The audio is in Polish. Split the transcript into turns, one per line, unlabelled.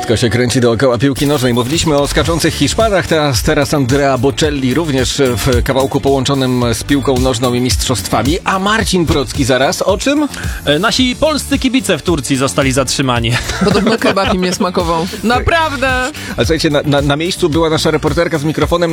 Wszystko się kręci dookoła piłki nożnej. Mówiliśmy o skaczących Hiszpanach, teraz Andrea Bocelli również w kawałku połączonym z piłką nożną i mistrzostwami. A Marcin Procki zaraz o czym?
Nasi polscy kibice w Turcji zostali zatrzymani.
Podobno kebab im nie smakował. Naprawdę!
Ale słuchajcie, na miejscu była nasza reporterka z mikrofonem.